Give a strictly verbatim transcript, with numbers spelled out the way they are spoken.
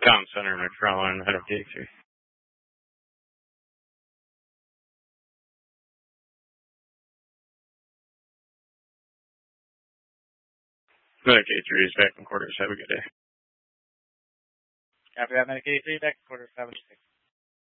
Town Center, McFarland, head of K three. Medic K three is back in quarters. Have a good day. After that, Medic K three, back in quarters. Have a good day.